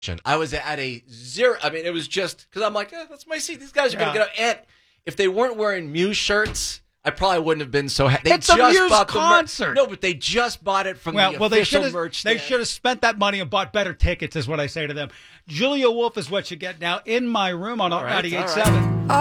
I was at a zero. I mean, it was just because I'm like, that's my seat. These guys are going to get up. And if they weren't wearing Muse shirts, I probably wouldn't have been so happy. It's a Muse concert. No, but they just bought it from the official merch stand. They should have spent that money and bought better tickets, is what I say to them. Julia Wolf is what you get now in my room on 98.7.